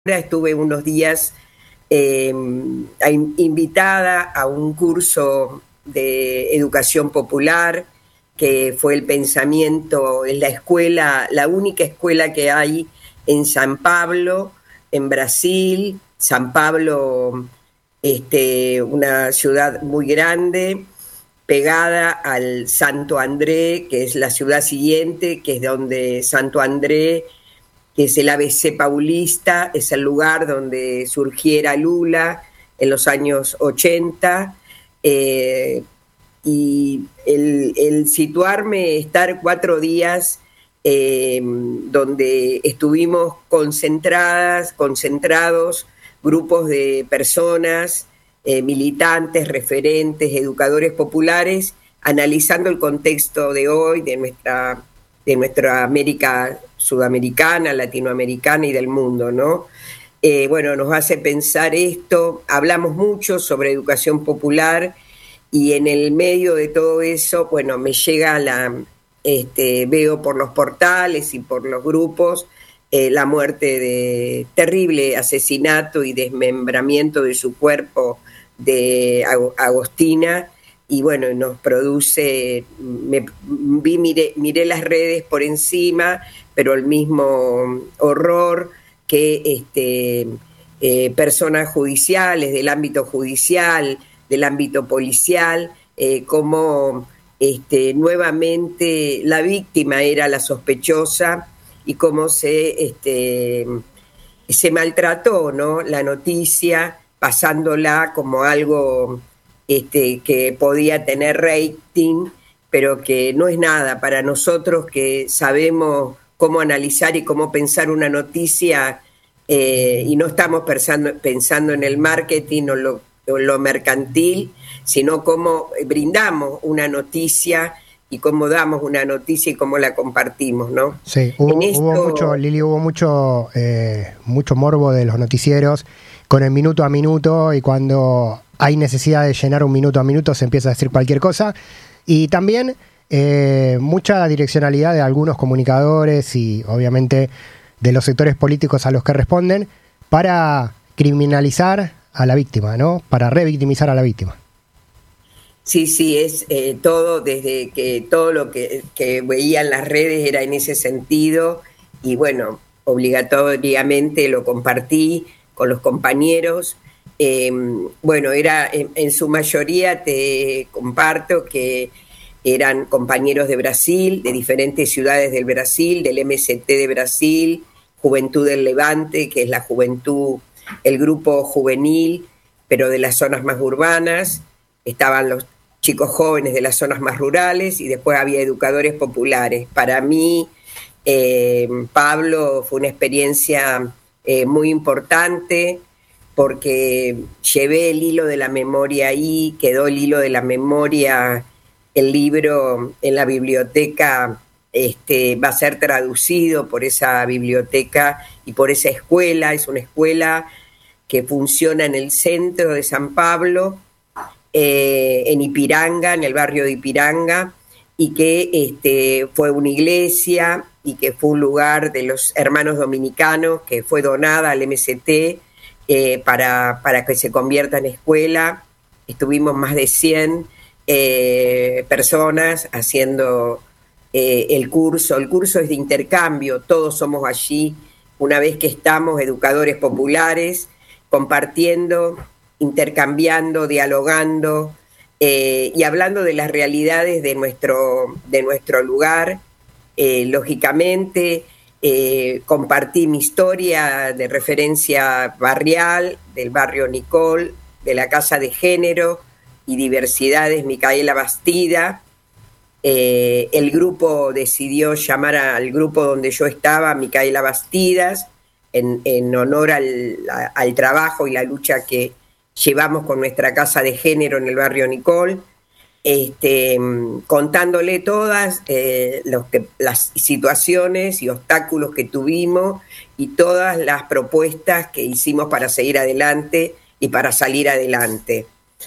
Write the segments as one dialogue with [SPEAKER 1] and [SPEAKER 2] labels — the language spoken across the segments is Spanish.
[SPEAKER 1] Estuve unos días invitada a un curso de educación popular que fue el pensamiento en la escuela, la única escuela que hay en San Pablo, en Brasil. San Pablo, una ciudad muy grande, pegada al Santo André, que es la ciudad siguiente, que es donde Santo André, que es el ABC paulista, es el lugar donde surgiera Lula en los años 80, y el situarme, estar 4 días donde estuvimos concentrados grupos de personas, militantes, referentes, educadores populares, analizando el contexto de hoy de nuestra América sudamericana, latinoamericana y del mundo, ¿no? Nos hace pensar esto. Hablamos mucho sobre educación popular y en el medio de todo eso, me llega veo por los portales y por los grupos la muerte de terrible asesinato y desmembramiento de su cuerpo de Agostina. Y nos produce, miré las redes por encima, pero el mismo horror que personas judiciales, del ámbito judicial, del ámbito policial, como nuevamente la víctima era la sospechosa y cómo se maltrató, ¿no?, la noticia, pasándola como algo que podía tener rating, pero que no es nada para nosotros que sabemos cómo analizar y cómo pensar una noticia, y no estamos pensando en el marketing o lo mercantil, sino cómo brindamos una noticia y cómo damos una noticia y cómo la compartimos, ¿no?
[SPEAKER 2] Sí, hubo mucho, Lili, mucho morbo de los noticieros con el minuto a minuto, y cuando hay necesidad de llenar un minuto a minuto se empieza a decir cualquier cosa, y también mucha direccionalidad de algunos comunicadores y obviamente de los sectores políticos a los que responden para criminalizar a la víctima, ¿no? Para revictimizar a la víctima.
[SPEAKER 1] Sí, es todo, desde que todo lo que veía en las redes era en ese sentido, y obligatoriamente lo compartí con los compañeros. Era en su mayoría, te comparto, que eran compañeros de Brasil, de diferentes ciudades del Brasil, del MST de Brasil, Juventud del Levante, que es la juventud, el grupo juvenil, pero de las zonas más urbanas. Estaban los chicos jóvenes de las zonas más rurales, y después había educadores populares. Para mí, Pablo, fue una experiencia muy importante, porque llevé el hilo de la memoria ahí, quedó el hilo de la memoria, el libro en la biblioteca, va a ser traducido por esa biblioteca y por esa escuela. Es una escuela que funciona en el centro de San Pablo, en Ipiranga, en el barrio de Ipiranga, y que fue una iglesia y que fue un lugar de los hermanos dominicanos, que fue donada al MST para que se convierta en escuela. Estuvimos más de 100 personas haciendo el curso. El curso es de intercambio, todos somos allí, una vez que estamos, educadores populares, compartiendo, intercambiando, dialogando, y hablando de las realidades de nuestro lugar. Lógicamente, compartí mi historia de referencia barrial, del barrio Nicol, de la Casa de Género y Diversidades Micaela Bastida. El grupo decidió llamar al grupo donde yo estaba Micaela Bastidas, en honor al trabajo y la lucha que llevamos con nuestra Casa de Género en el barrio Nicol, contándole todas las situaciones y obstáculos que tuvimos y todas las propuestas que hicimos para seguir adelante y para salir adelante.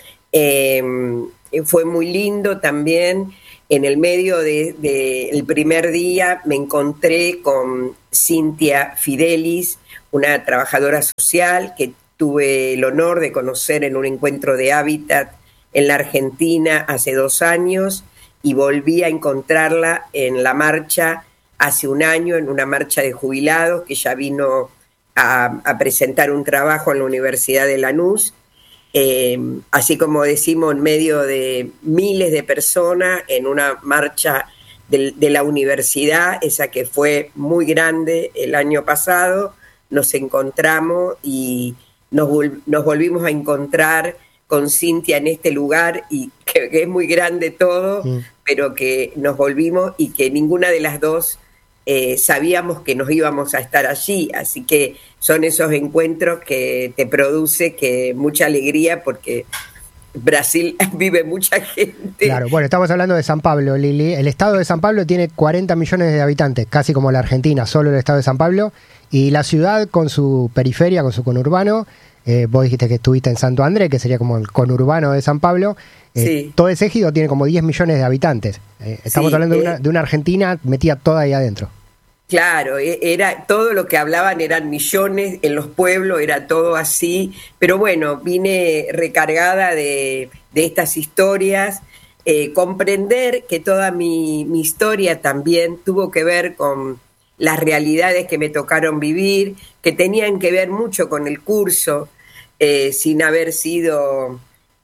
[SPEAKER 1] Fue muy lindo también. En el medio del primer día me encontré con Cintia Fidelis, una trabajadora social que tuve el honor de conocer en un encuentro de Hábitat en la Argentina hace 2 años, y volví a encontrarla en la marcha hace 1 año, en una marcha de jubilados, que ya vino a presentar un trabajo en la Universidad de Lanús, así como decimos, en medio de miles de personas, en una marcha de la universidad, esa que fue muy grande el año pasado. Nos encontramos y nos volvimos a encontrar con Cintia en este lugar, y que es muy grande todo, pero que nos volvimos y que ninguna de las dos sabíamos que nos íbamos a estar allí. Así que son esos encuentros que te produce mucha alegría, porque Brasil vive mucha gente.
[SPEAKER 2] Claro, bueno, estamos hablando de San Pablo, Lili. El estado de San Pablo tiene 40 millones de habitantes, casi como la Argentina, solo el estado de San Pablo. Y la ciudad con su periferia, con su conurbano, vos dijiste que estuviste en Santo André, que sería como el conurbano de San Pablo.
[SPEAKER 1] Sí.
[SPEAKER 2] Todo ese ejido tiene como 10 millones de habitantes. Estamos hablando de una Argentina metida toda ahí adentro.
[SPEAKER 1] Claro, era todo lo que hablaban, eran millones en los pueblos, era todo así. Pero bueno, vine recargada de estas historias, comprender que toda mi historia también tuvo que ver con las realidades que me tocaron vivir, que tenían que ver mucho con el curso, sin haber sido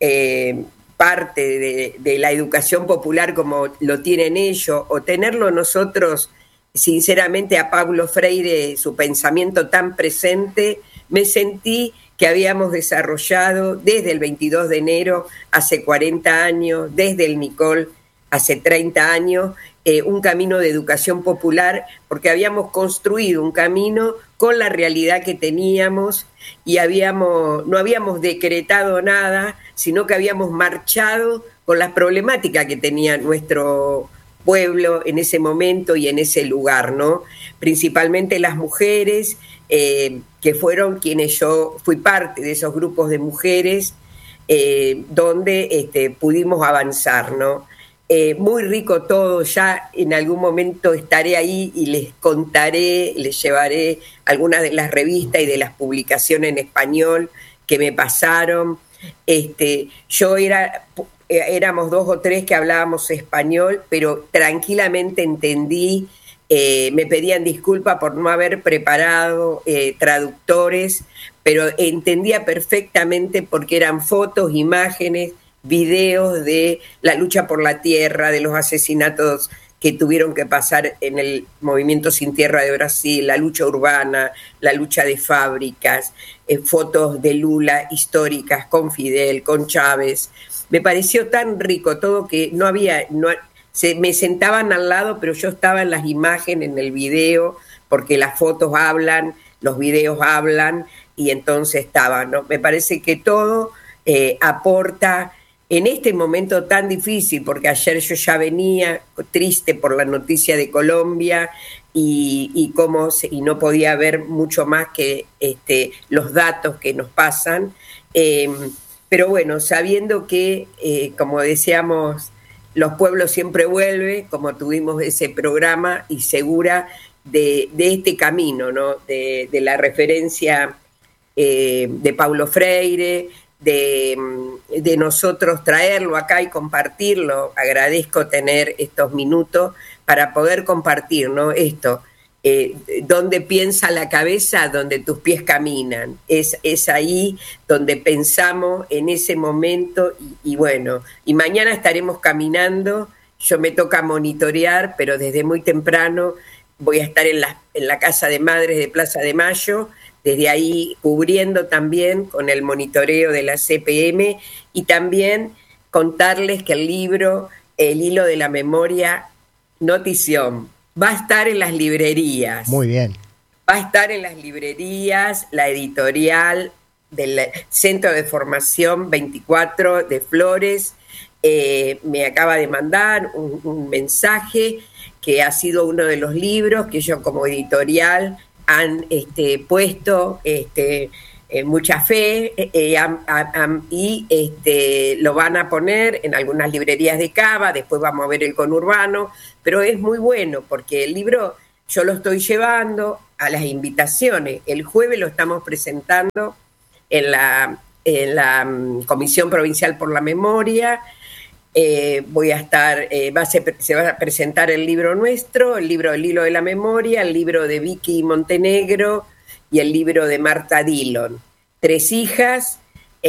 [SPEAKER 1] parte de la educación popular como lo tienen ellos, o tenerlo nosotros, sinceramente, a Paulo Freire, su pensamiento tan presente. Me sentí que habíamos desarrollado desde el 22 de enero, hace 40 años, desde el Nicol, hace 30 años, un camino de educación popular, porque habíamos construido un camino con la realidad que teníamos, y no habíamos decretado nada, sino que habíamos marchado con las problemáticas que tenía nuestro pueblo en ese momento y en ese lugar, ¿no? Principalmente las mujeres, que fueron quienes yo fui parte de esos grupos de mujeres, donde pudimos avanzar, ¿no? Muy rico todo. Ya en algún momento estaré ahí y les contaré, les llevaré algunas de las revistas y de las publicaciones en español que me pasaron. Éramos 2 o 3 que hablábamos español, pero tranquilamente entendí. Me pedían disculpas por no haber preparado traductores, pero entendía perfectamente, porque eran fotos, imágenes, videos de la lucha por la tierra, de los asesinatos que tuvieron que pasar en el movimiento Sin Tierra de Brasil, la lucha urbana, la lucha de fábricas, fotos de Lula históricas con Fidel, con Chávez. Me pareció tan rico todo que me sentaban al lado, pero yo estaba en las imágenes, en el video, porque las fotos hablan, los videos hablan, y entonces estaba, ¿no? Me parece que todo aporta en este momento tan difícil, porque ayer yo ya venía triste por la noticia de Colombia, y no podía ver mucho más que los datos que nos pasan. Pero bueno, sabiendo que, como decíamos, los pueblos siempre vuelven, como tuvimos ese programa, y segura de este camino, ¿no? De la referencia de Paulo Freire, de nosotros traerlo acá y compartirlo. Agradezco tener estos minutos para poder compartir, ¿no? Esto. Donde piensa la cabeza, donde tus pies caminan. Es ahí donde pensamos en ese momento, y bueno, y mañana estaremos caminando. Yo me toca monitorear, pero desde muy temprano voy a estar en la Casa de Madres de Plaza de Mayo, desde ahí cubriendo también con el monitoreo de la CPM, y también contarles que el libro El Hilo de la Memoria, Notición, va a estar en las librerías.
[SPEAKER 2] Muy bien.
[SPEAKER 1] Va a estar en las librerías, la editorial del Centro de Formación 24 de Flores. Me acaba de mandar un mensaje que ha sido uno de los libros que yo como editorial han puesto mucha fe, y lo van a poner en algunas librerías de Cava. Después vamos a ver el conurbano, pero es muy bueno porque el libro yo lo estoy llevando a las invitaciones. El jueves lo estamos presentando en la Comisión Provincial por la Memoria. Voy a estar, se va a presentar el libro nuestro, el libro El Hilo de la Memoria, el libro de Vicky Montenegro y el libro de Marta Dillon. Tres hijas,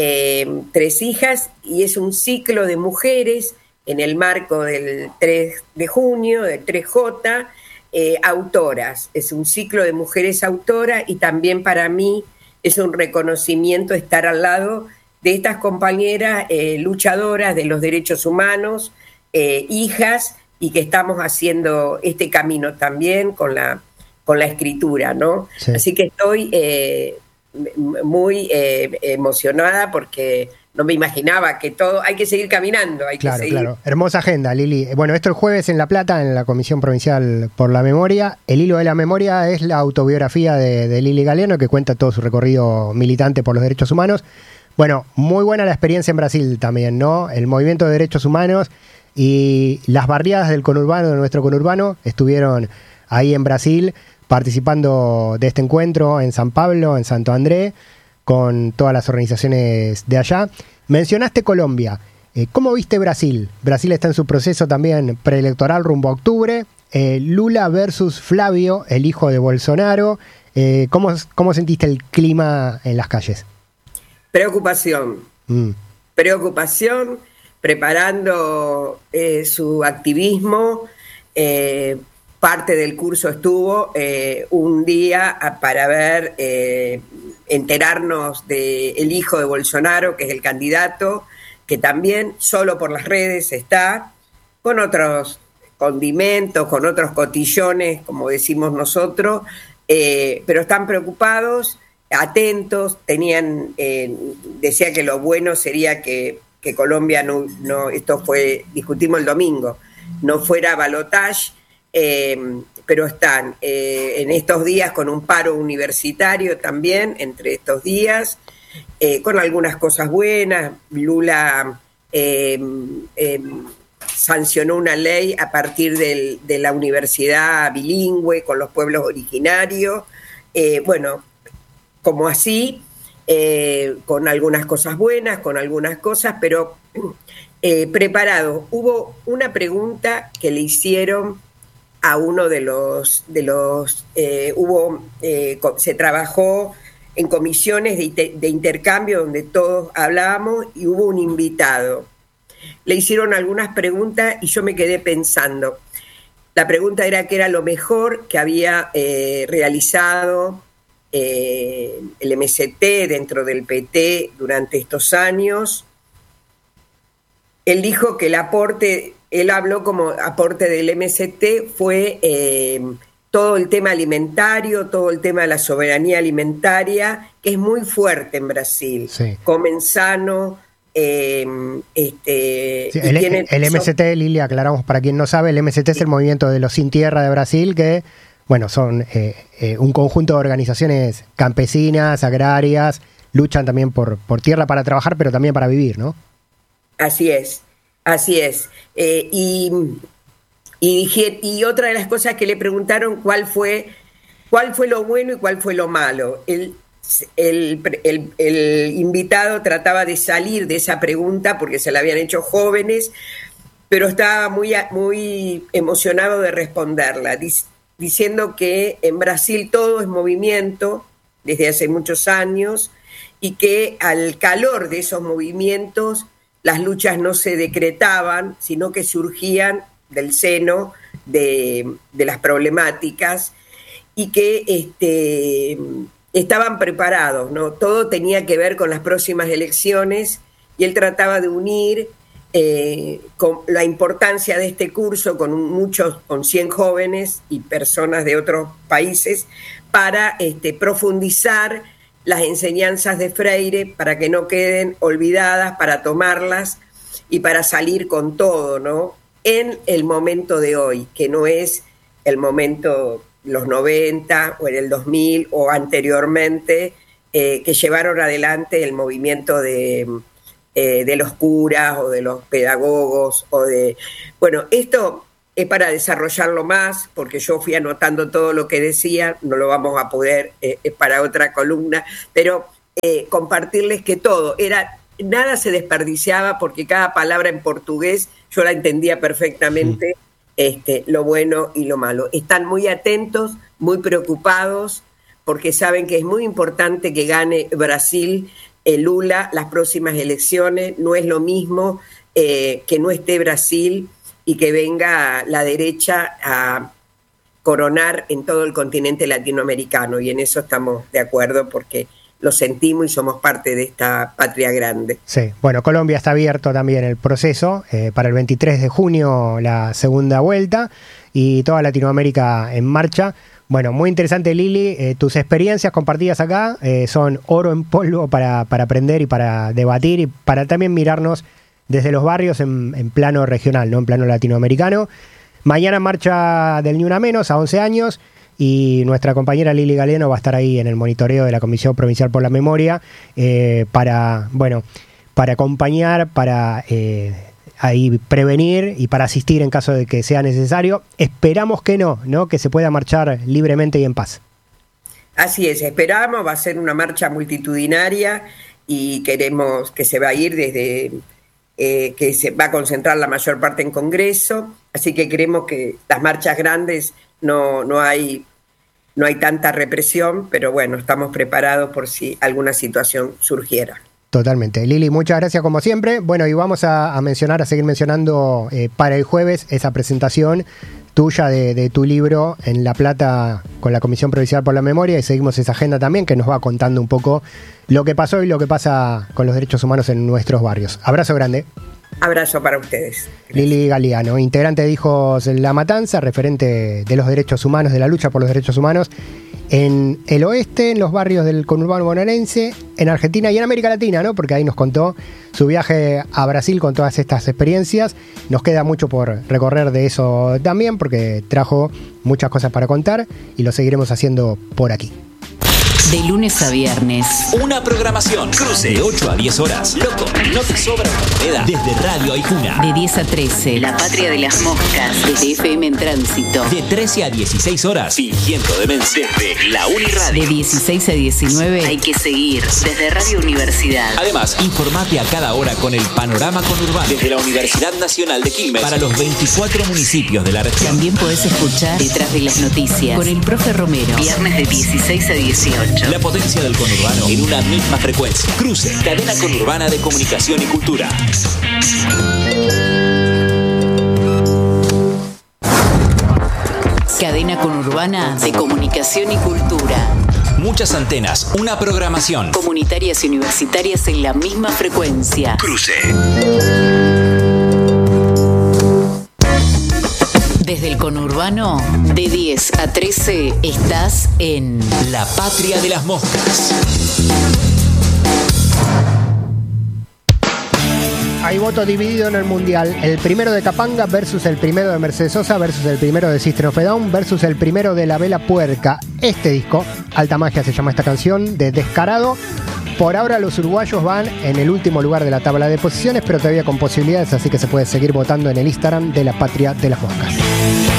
[SPEAKER 1] y es un ciclo de mujeres en el marco del 3 de junio, del 3J, autoras. Es un ciclo de mujeres autoras y también para mí es un reconocimiento estar al lado de estas compañeras luchadoras de los derechos humanos, hijas, y que estamos haciendo este camino también con la escritura, ¿no? Sí. Así que estoy muy emocionada porque no me imaginaba que todo, hay que seguir caminando,
[SPEAKER 2] Claro. Hermosa agenda, Lili. Bueno, esto el jueves en La Plata, en la Comisión Provincial por la Memoria. El Hilo de la Memoria es la autobiografía de Lili Galeano, que cuenta todo su recorrido militante por los derechos humanos. Bueno, muy buena la experiencia en Brasil también, ¿no? El movimiento de derechos humanos y las barriadas del conurbano, de nuestro conurbano, estuvieron ahí en Brasil participando de este encuentro en San Pablo, en Santo André, con todas las organizaciones de allá. Mencionaste Colombia. ¿Cómo viste Brasil? Brasil está en su proceso también preelectoral rumbo a octubre. Lula versus Flavio, el hijo de Bolsonaro. ¿Cómo sentiste el clima en las calles?
[SPEAKER 1] Preocupación, preparando su activismo. Parte del curso estuvo un día para ver, enterarnos del hijo de Bolsonaro, que es el candidato, que también solo por las redes está, con otros condimentos, con otros cotillones, como decimos nosotros, pero están preocupados, atentos, decía que lo bueno sería que Colombia no, esto discutimos el domingo, no fuera balotage, pero están en estos días con un paro universitario también, entre estos días, con algunas cosas buenas. Lula sancionó una ley a partir de la universidad bilingüe con los pueblos originarios, bueno, como así, con algunas cosas buenas, con algunas cosas, pero preparado. Hubo una pregunta que le hicieron a uno se trabajó en comisiones de intercambio donde todos hablábamos y hubo un invitado. Le hicieron algunas preguntas y yo me quedé pensando. La pregunta era qué era lo mejor que había realizado el MST dentro del PT durante estos años. Él dijo que él habló como aporte del MST fue todo el tema alimentario, todo el tema de la soberanía alimentaria, que es muy fuerte en Brasil. Sí. Comen sano. El
[SPEAKER 2] MST, Lili, aclaramos para quien no sabe, el MST es el movimiento de los sin tierra de Brasil, que bueno, son un conjunto de organizaciones campesinas, agrarias, luchan también por tierra para trabajar, pero también para vivir, ¿no?
[SPEAKER 1] Así es. Y otra de las cosas que le preguntaron cuál fue lo bueno y cuál fue lo malo. El invitado trataba de salir de esa pregunta porque se la habían hecho jóvenes, pero estaba muy emocionado de responderla, diciendo que en Brasil todo es movimiento desde hace muchos años y que al calor de esos movimientos las luchas no se decretaban, sino que surgían del seno de las problemáticas y que estaban preparados, ¿no? Todo tenía que ver con las próximas elecciones y él trataba de unir con la importancia de este curso con 100 jóvenes y personas de otros países para profundizar las enseñanzas de Freire para que no queden olvidadas, para tomarlas y para salir con todo, ¿no? En el momento de hoy, que no es el momento los 90 o en el 2000 o anteriormente, que llevaron adelante el movimiento de los curas o de los pedagogos. Bueno, esto es para desarrollarlo más, porque yo fui anotando todo lo que decía, no lo vamos a poder, es para otra columna, pero compartirles que nada se desperdiciaba, porque cada palabra en portugués yo la entendía perfectamente, lo bueno y lo malo. Están muy atentos, muy preocupados, porque saben que es muy importante que gane Brasil, Lula, las próximas elecciones. No es lo mismo que no esté Brasil y que venga la derecha a coronar en todo el continente latinoamericano, y en eso estamos de acuerdo porque lo sentimos y somos parte de esta patria grande.
[SPEAKER 2] Sí, bueno, Colombia está abierto también el proceso para el 23 de junio la segunda vuelta y toda Latinoamérica en marcha. Bueno, muy interesante, Lili, tus experiencias compartidas acá son oro en polvo para aprender y para debatir y para también mirarnos desde los barrios en plano regional, no en plano latinoamericano. Mañana marcha del Ni Una Menos a 11 años y nuestra compañera Lili Galeano va a estar ahí en el monitoreo de la Comisión Provincial por la Memoria para acompañar, para ahí prevenir y para asistir en caso de que sea necesario. Esperamos que no, que se pueda marchar libremente y en paz.
[SPEAKER 1] Así es, esperamos, va a ser una marcha multitudinaria y queremos que se va a ir desde... que se va a concentrar la mayor parte en Congreso, así que creemos que las marchas grandes no hay tanta represión, pero bueno, estamos preparados por si alguna situación surgiera.
[SPEAKER 2] Totalmente. Lili, muchas gracias como siempre. Bueno, y vamos a seguir mencionando para el jueves esa presentación tuya de tu libro en La Plata con la Comisión Provincial por la Memoria, y seguimos esa agenda también que nos va contando un poco lo que pasó y lo que pasa con los derechos humanos en nuestros barrios. Abrazo grande.
[SPEAKER 1] Abrazo para ustedes. Gracias.
[SPEAKER 2] Lili Galeano, integrante de Hijos en La Matanza, referente de los derechos humanos, de la lucha por los derechos humanos en el oeste, en los barrios del conurbano bonaerense, en Argentina y en América Latina, ¿no? Porque ahí nos contó su viaje a Brasil con todas estas experiencias. Nos queda mucho por recorrer de eso también, porque trajo muchas cosas para contar y lo seguiremos haciendo por aquí.
[SPEAKER 3] De lunes a viernes.
[SPEAKER 4] Una programación. Cruce de 8 a 10 horas. Loco, no te sobra una moneda. Desde Radio Aijuna.
[SPEAKER 3] De 10 a 13. La Patria de las Moscas. Desde FM en Tránsito.
[SPEAKER 4] De 13 a 16 horas. Fingiendo demencia. Desde la Uniradio.
[SPEAKER 3] De 16 a 19. Hay que seguir. Desde Radio Universidad.
[SPEAKER 4] Además, informate a cada hora con el panorama conurbano. Desde la Universidad Nacional de Quilmes. Para los 24 municipios de la región.
[SPEAKER 3] También podés escuchar Detrás de las Noticias. Con el profe Romero. Viernes de 16 a 18.
[SPEAKER 4] La potencia del conurbano en una misma frecuencia. Cruce, cadena conurbana de comunicación y cultura.
[SPEAKER 3] Cadena conurbana de comunicación y cultura.
[SPEAKER 4] Muchas antenas, una programación.
[SPEAKER 3] Comunitarias y universitarias en la misma frecuencia.
[SPEAKER 4] Cruce.
[SPEAKER 3] Desde el conurbano, de 10 a 13, estás en
[SPEAKER 4] La Patria de las Moscas.
[SPEAKER 2] Hay voto dividido en el Mundial. El primero de Capanga versus el primero de Mercedes Sosa versus el primero de System of a Down versus el primero de La Vela Puerca. Este disco, Alta Magia se llama esta canción, de Descarado. Por ahora los uruguayos van en el último lugar de la tabla de posiciones, pero todavía con posibilidades, así que se puede seguir votando en el Instagram de La Patria de las Moscas.